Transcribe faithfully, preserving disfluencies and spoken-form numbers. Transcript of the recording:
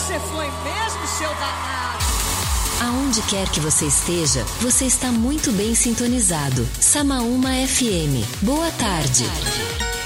Você foi mesmo, seu danado? Aonde quer que você esteja, você está muito bem sintonizado. Samaúma F M. Boa tarde. Boa tarde.